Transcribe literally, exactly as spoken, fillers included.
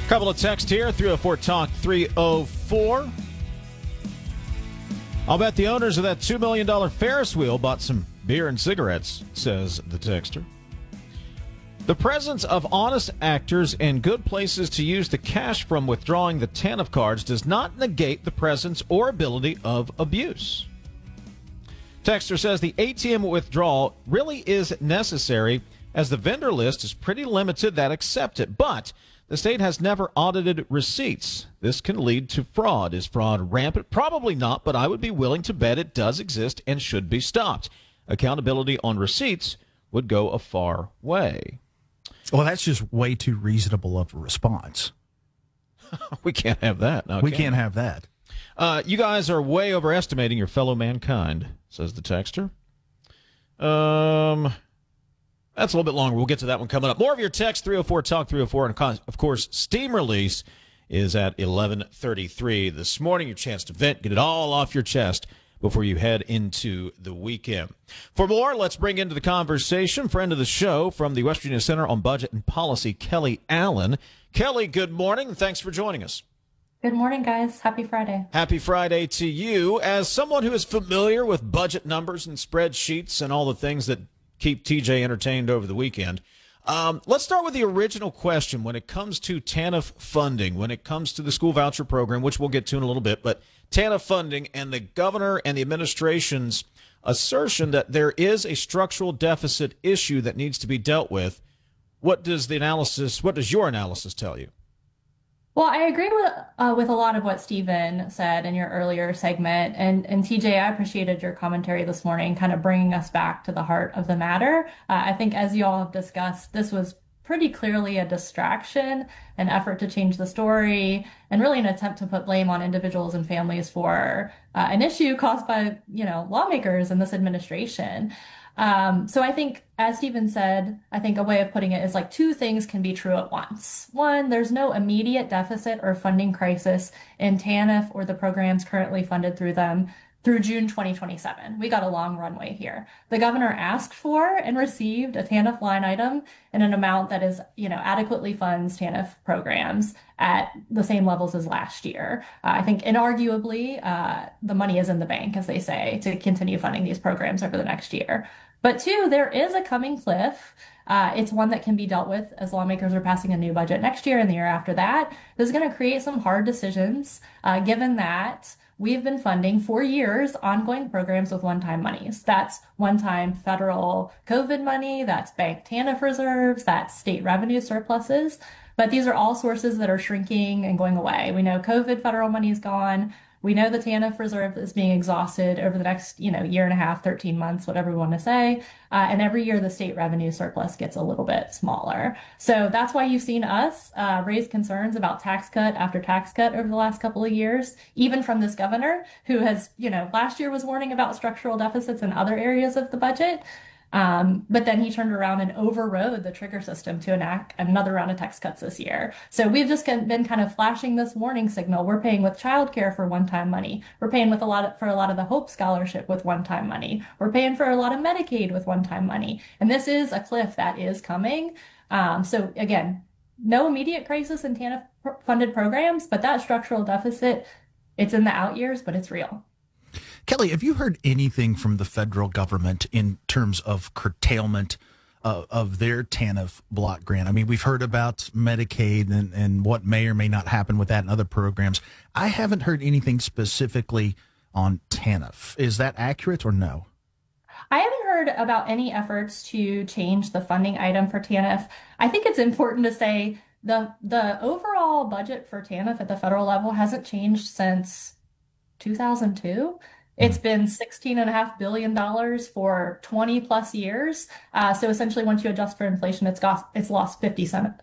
Couple of texts here, three oh four talk three oh four. I'll bet the owners of that two million dollars Ferris wheel bought some beer and cigarettes, says the texter. The presence of honest actors and good places to use the cash from withdrawing the TANF cards does not negate the presence or ability of abuse. Texter says the A T M withdrawal really is necessary as the vendor list is pretty limited that accept it, but the state has never audited receipts. This can lead to fraud. Is fraud rampant? Probably not, but I would be willing to bet it does exist and should be stopped. Accountability on receipts would go a far way. Well, that's just way too reasonable of a response. We can't have that. Now, we can can't have that. Uh, you guys are way overestimating your fellow mankind, says the texter. Um... That's a little bit longer. We'll get to that one coming up. More of your text, three oh four talk three oh four. And, of course, Steam Release is at eleven thirty-three this morning. Your chance to vent, get it all off your chest before you head into the weekend. For more, let's bring into the conversation friend of the show from the West Virginia Center on Budget and Policy, Kelly Allen. Kelly, good morning. Thanks for joining us. Good morning, guys. Happy Friday. Happy Friday to you. As someone who is familiar with budget numbers and spreadsheets and all the things that keep T J entertained over the weekend. Um, let's start with the original question when it comes to TANF funding, when it comes to the school voucher program, which we'll get to in a little bit, but TANF funding and the governor and the administration's assertion that there is a structural deficit issue that needs to be dealt with. What does the analysis, what does your analysis tell you? Well, I agree with uh, with a lot of what Stephen said in your earlier segment. And, and T J, I appreciated your commentary this morning, kind of bringing us back to the heart of the matter. Uh, I think, as you all have discussed, this was pretty clearly a distraction, an effort to change the story, and really an attempt to put blame on individuals and families for uh, an issue caused by, you know, lawmakers and this administration. Um, so I think, as Stephen said, I think a way of putting it is like two things can be true at once. One, there's no immediate deficit or funding crisis in TANF or the programs currently funded through them through June twenty twenty-seven. We got a long runway here. The governor asked for and received a TANF line item in an amount that is, you know, adequately funds TANF programs at the same levels as last year. Uh, I think inarguably, uh, the money is in the bank, as they say, to continue funding these programs over the next year. But two, there is a coming cliff. Uh, it's one that can be dealt with as lawmakers are passing a new budget next year and the year after that. This is going to create some hard decisions, uh, given that we've been funding for years ongoing programs with one-time monies. That's one-time federal COVID money, that's bank TANF reserves, that's state revenue surpluses. But these are all sources that are shrinking and going away. We know COVID federal money is gone. We know the TANF reserve is being exhausted over the next, you know, year and a half, thirteen months, whatever we want to say. Uh, and every year the state revenue surplus gets a little bit smaller. So that's why you've seen us uh, raise concerns about tax cut after tax cut over the last couple of years, even from this governor who has, you know, last year was warning about structural deficits in other areas of the budget. Um, but then he turned around and overrode the trigger system to enact another round of tax cuts this year. So we've just been kind of flashing this warning signal. We're paying with childcare for one-time money. We're paying with a lot of, for a lot of the Hope Scholarship with one-time money. We're paying for a lot of Medicaid with one-time money. And this is a cliff that is coming. Um, so again, no immediate crisis in TANF funded programs, but that structural deficit, it's in the out years, but it's real. Kelly, have you heard anything from the federal government in terms of curtailment uh, of their TANF block grant? I mean, we've heard about Medicaid and, and what may or may not happen with that and other programs. I haven't heard anything specifically on TANF. Is that accurate or no? I haven't heard about any efforts to change the funding item for TANF. I think it's important to say the the overall budget for TANF at the federal level hasn't changed since two thousand two. It's been sixteen and a half billion dollars for twenty plus years. Uh, so essentially, once you adjust for inflation, it's got it's lost fifty